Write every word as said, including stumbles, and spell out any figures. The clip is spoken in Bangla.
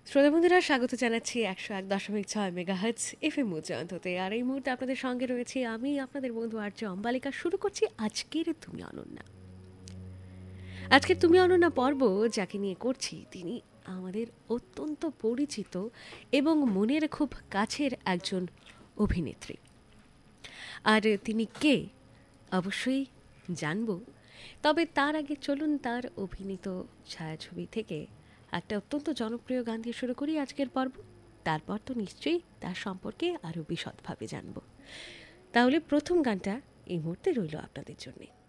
শ্রোতা বন্ধুরা, স্বাগত জানাচ্ছি একশো এক দশমিক ছয় মেগাহার্টজ এফ এম উচ্চান্ততে। আর এই মুহূর্তে আপনাদের সঙ্গে রয়েছি আমি, আপনাদের বন্ধু আর্য অম্বালিকা। শুরু করছি আজকের তুমি অনন্যা। আজকের তুমি অনন্যা পর্ব যাকে নিয়ে করছি, তিনি আমাদের অত্যন্ত পরিচিত এবং মনের খুব কাছের একজন অভিনেত্রী। আর তিনি কে অবশ্যই জানবো, তবে তার আগে চলুন তার অভিনীত ছায়াছবি থেকে একটা অত্যন্ত জনপ্রিয় গান দিয়ে শুরু করি আজকের পর্ব। তারপর তো নিশ্চয়ই তার সম্পর্কে আরও বিশদভাবে জানব। তাহলে প্রথম গানটা এই মুহূর্তে রইল আপনাদের জন্যে।